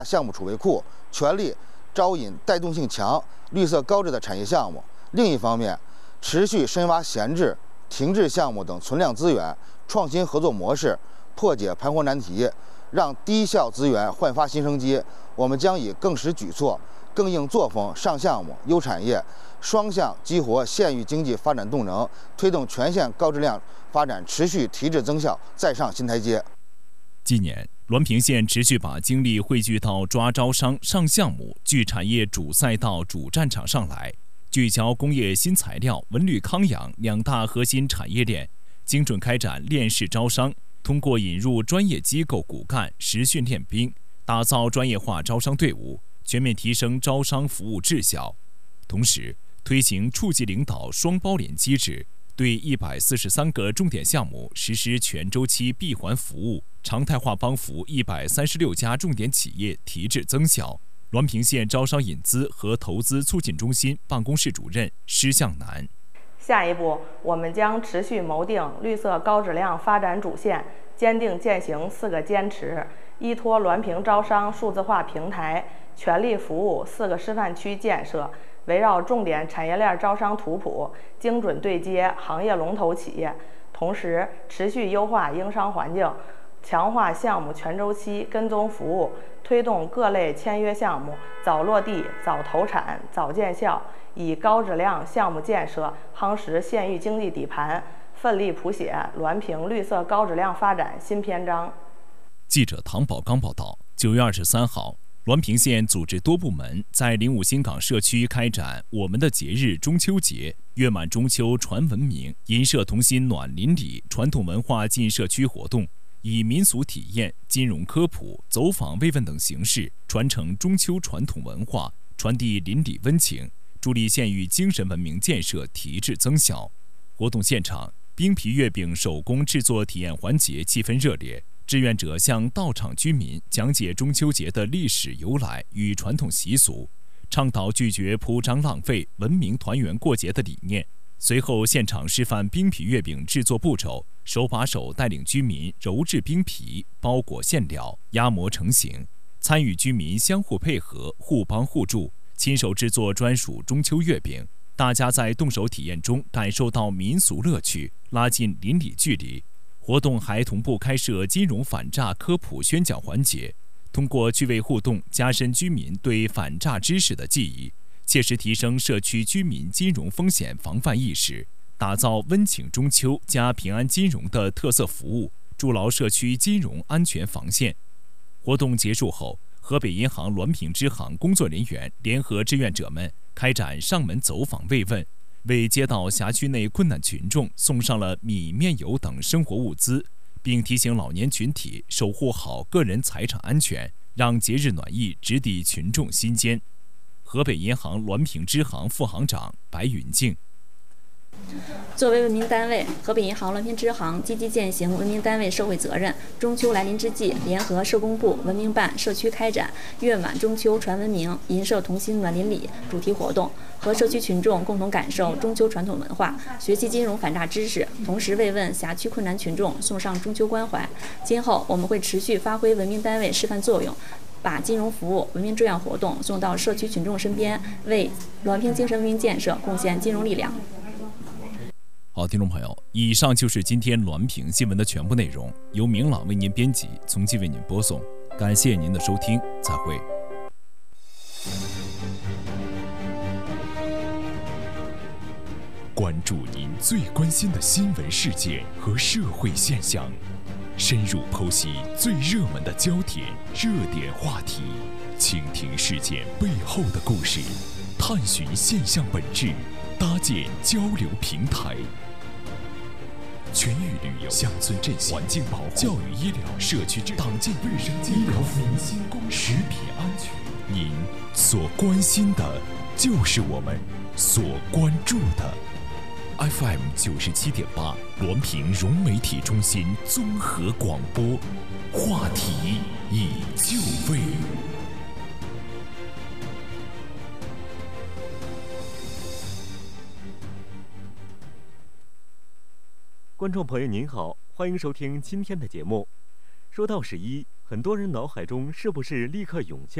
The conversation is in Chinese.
项目储备库，全力招引带动性强、绿色高质的产业项目。另一方面，持续深挖闲置、停滞项目等存量资源，创新合作模式，破解盘活难题，让低效资源焕发新生机。我们将以更实举措、更硬作风上项目、优产业，双向激活县域经济发展动能，推动全县高质量发展持续提质增效，再上新台阶。 今年，滦平县持续把精力汇聚到抓招商、上项目、聚产业主赛道、主战场上来，聚焦工业新材料、文旅康养两大核心产业链，精准开展链式招商，通过引入专业机构骨干、实训练兵，打造专业化招商队伍，全面提升招商服务质效。同时，推行处级领导双包联机制，对143个重点项目实施全周期闭环服务，常态化帮扶136家重点企业提质增效。滦平县招商引资和投资促进中心办公室主任施向南： 下一步，我们将持续谋定绿色高质量发展主线，坚定践行4个坚持，依托滦平招商数字化平台，全力服务4个示范区建设，围绕重点产业链招商图谱，精准对接行业龙头企业，同时持续优化营商环境，强化项目全周期跟踪服务，推动各类签约项目早落地、早投产、早见效，以高质量项目建设夯实县域经济底盘，奋力谱写滦平绿色高质量发展新篇章。 记者唐宝刚报道，9月23号，滦平县组织多部门在临武新港社区开展我们的节日中秋节、月满中秋传文明、银社同心暖邻里传统文化进社区活动，以民俗体验、金融科普、走访慰问等形式传承中秋传统文化，传递邻里温情，助力县域精神文明建设提质增效。活动现场，冰皮月饼手工制作体验环节气氛热烈，志愿者向到场居民讲解中秋节的历史由来与传统习俗，倡导拒绝铺张浪费、文明团圆过节的理念。随后现场示范冰皮月饼制作步骤，手把手带领居民揉制冰皮、包裹馅料、压模成型，参与居民相互配合、互帮互助，亲手制作专属中秋月饼。大家在动手体验中感受到民俗乐趣，拉近邻里距离。活动还同步开设金融反诈科普宣讲环节，通过趣味互动加深居民对反诈知识的记忆，切实提升社区居民金融风险防范意识，打造温情中秋加平安金融的特色服务，筑牢社区金融安全防线。活动结束后，河北银行滦平支行工作人员联合志愿者们开展上门走访慰问，为接到辖区内困难群众送上了米、面油等生活物资，并提醒老年群体守护好个人财产安全，让节日暖意直抵群众心间。河北银行滦平支行副行长白云静： 作为文明单位，河北银行滦平支行积极践行文明单位社会责任。中秋来临之际，联合社工部、文明办、社区开展月满中秋传文明、银社同心暖邻里主题活动，和社区群众共同感受中秋传统文化，学习金融反诈知识，同时慰问辖区困难群众，送上中秋关怀。今后我们会持续发挥文明单位示范作用，把金融服务、文明志愿活动送到社区群众身边，为滦平精神文明建设贡献金融力量。 好，听众朋友，以上就是今天滦平新闻的全部内容，由明朗为您编辑，从期为您播送。感谢您的收听，再会。关注您最关心的新闻事件和社会现象，深入剖析最热门的焦点、热点话题，倾听事件背后的故事，探寻现象本质，搭建交流平台。全域旅游、乡村振兴、环境保护、教育医疗、社区党建卫生健康、民心公食品安全，您所关心的，就是我们所关注的。FM 97.8，滦平融媒体中心综合广播，话题已就位。 观众朋友您好，欢迎收听今天的节目。说到11， 很多人脑海中是不是立刻涌现